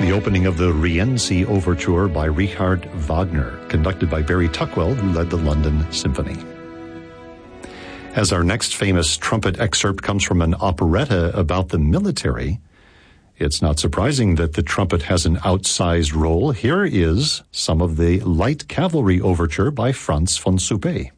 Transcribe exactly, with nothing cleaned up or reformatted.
the opening of the Rienzi Overture by Richard Wagner, conducted by Barry Tuckwell, who led the London Symphony. As our next famous trumpet excerpt comes from an operetta about the military, it's not surprising that the trumpet has an outsized role. Here is some of the Light Cavalry Overture by Franz von Suppé.